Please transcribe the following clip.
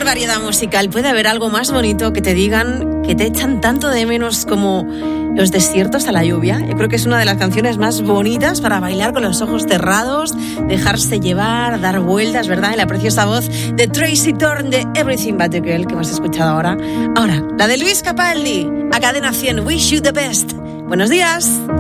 variedad musical. ¿Puede haber algo más bonito que te digan que te echan tanto de menos como los desiertos a la lluvia? Yo creo que es una de las canciones más bonitas para bailar con los ojos cerrados, dejarse llevar, dar vueltas, ¿verdad? En la preciosa voz de Tracy Thorn de Everything But The Girl que hemos escuchado ahora. Ahora, la de Luis Capaldi, a Cadena 100, Wish You The Best. Buenos días.